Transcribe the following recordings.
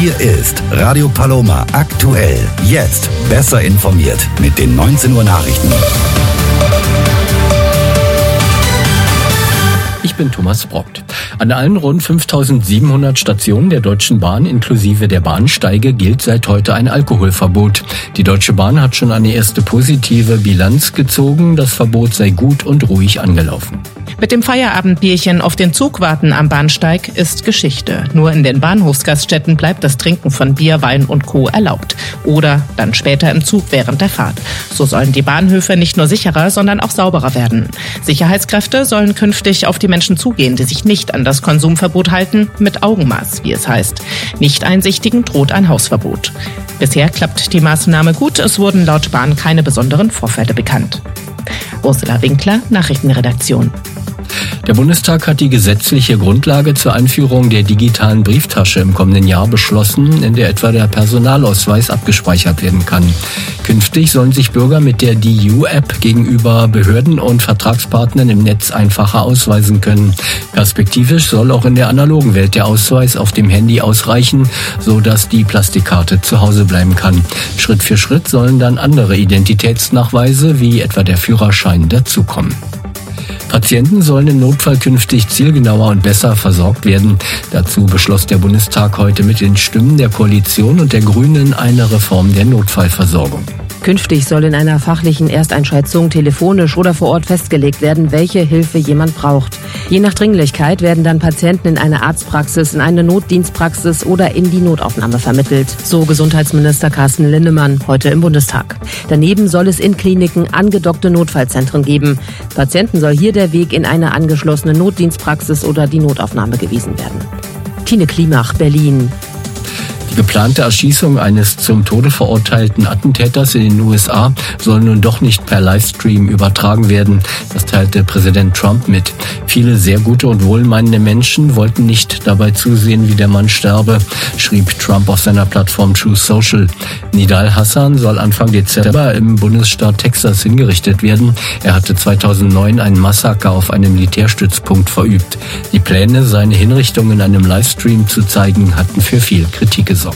Hier ist Radio Paloma aktuell. Jetzt besser informiert mit den 19 Uhr Nachrichten. Ich bin Thomas Brockt. An allen rund 5.700 Stationen der Deutschen Bahn inklusive der Bahnsteige gilt seit heute ein Alkoholverbot. Die Deutsche Bahn hat schon eine erste positive Bilanz gezogen. Das Verbot sei gut und ruhig angelaufen. Mit dem Feierabendbierchen auf den Zug warten am Bahnsteig ist Geschichte. Nur in den Bahnhofsgaststätten bleibt das Trinken von Bier, Wein und Co. erlaubt. Oder dann später im Zug während der Fahrt. So sollen die Bahnhöfe nicht nur sicherer, sondern auch sauberer werden. Sicherheitskräfte sollen künftig auf die Menschen zugehen, die sich nicht an das Konsumverbot halten, mit Augenmaß, wie es heißt. Nicht-Einsichtigen droht ein Hausverbot. Bisher klappt die Maßnahme gut. Es wurden laut Bahn keine besonderen Vorfälle bekannt. Ursula Winkler, Nachrichtenredaktion. Der Bundestag hat die gesetzliche Grundlage zur Einführung der digitalen Brieftasche im kommenden Jahr beschlossen, in der etwa der Personalausweis abgespeichert werden kann. Künftig sollen sich Bürger mit der DU-App gegenüber Behörden und Vertragspartnern im Netz einfacher ausweisen können. Perspektivisch soll auch in der analogen Welt der Ausweis auf dem Handy ausreichen, sodass die Plastikkarte zu Hause bleiben kann. Schritt für Schritt sollen dann andere Identitätsnachweise, wie etwa der Führerschein, dazukommen. Patienten sollen im Notfall künftig zielgenauer und besser versorgt werden. Dazu beschloss der Bundestag heute mit den Stimmen der Koalition und der Grünen eine Reform der Notfallversorgung. Künftig soll in einer fachlichen Ersteinschätzung telefonisch oder vor Ort festgelegt werden, welche Hilfe jemand braucht. Je nach Dringlichkeit werden dann Patienten in eine Arztpraxis, in eine Notdienstpraxis oder in die Notaufnahme vermittelt, so Gesundheitsminister Carsten Linnemann heute im Bundestag. Daneben soll es in Kliniken angedockte Notfallzentren geben. Patienten soll hier der Weg in eine angeschlossene Notdienstpraxis oder die Notaufnahme gewiesen werden. Tine Klimach, Berlin. Die geplante Erschießung eines zum Tode verurteilten Attentäters in den USA soll nun doch nicht per Livestream übertragen werden. Das teilte Präsident Trump mit. Viele sehr gute und wohlmeinende Menschen wollten nicht dabei zusehen, wie der Mann sterbe, schrieb Trump auf seiner Plattform Truth Social. Nidal Hassan soll Anfang Dezember im Bundesstaat Texas hingerichtet werden. Er hatte 2009 ein Massaker auf einem Militärstützpunkt verübt. Die Pläne, seine Hinrichtung in einem Livestream zu zeigen, hatten für viel Kritik gesorgt.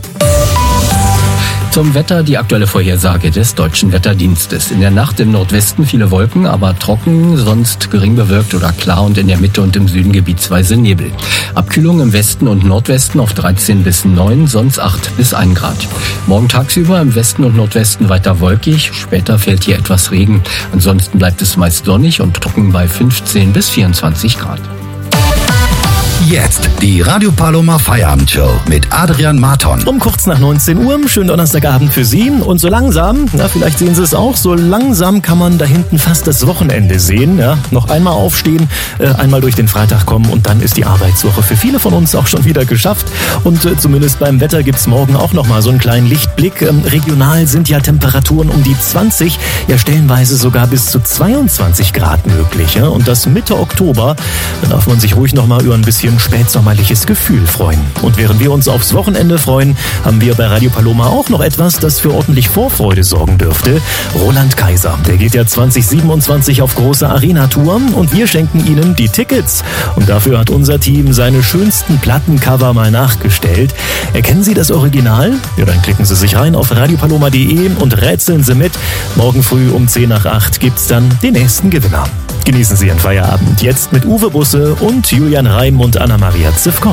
Zum Wetter die aktuelle Vorhersage des Deutschen Wetterdienstes. In der Nacht im Nordwesten viele Wolken, aber trocken, sonst gering bewölkt oder klar und in der Mitte und im Süden gebietsweise Nebel. Abkühlung im Westen und Nordwesten auf 13 bis 9, sonst 8 bis 1 Grad. Morgen tagsüber im Westen und Nordwesten weiter wolkig, später fällt hier etwas Regen. Ansonsten bleibt es meist sonnig und trocken bei 15 bis 24 Grad. Jetzt die Radio Paloma Feierabendshow mit Adrian Marton. Um kurz nach 19 Uhr, schönen Donnerstagabend für Sie. Und so langsam, vielleicht sehen Sie es auch, so langsam kann man da hinten fast das Wochenende sehen. Ja, noch einmal aufstehen, einmal durch den Freitag kommen und dann ist die Arbeitswoche für viele von uns auch schon wieder geschafft. Und zumindest beim Wetter gibt's morgen auch nochmal so einen kleinen Lichtblick. Regional sind ja Temperaturen um die 20, ja stellenweise sogar bis zu 22 Grad möglich. Ja? Und das Mitte Oktober, da darf man sich ruhig nochmal über ein bisschen spätsommerliches Gefühl freuen. Und während wir uns aufs Wochenende freuen, haben wir bei Radio Paloma auch noch etwas, das für ordentlich Vorfreude sorgen dürfte. Roland Kaiser, der geht ja 2027 auf große Arena-Tour und wir schenken Ihnen die Tickets. Und dafür hat unser Team seine schönsten Plattencover mal nachgestellt. Erkennen Sie das Original? Ja, dann klicken Sie sich rein auf radiopaloma.de und rätseln Sie mit. Morgen früh um 10 nach 8 gibt's dann den nächsten Gewinner. Genießen Sie Ihren Feierabend jetzt mit Uwe Busse und Julian Reim und Anna-Maria Zivkow.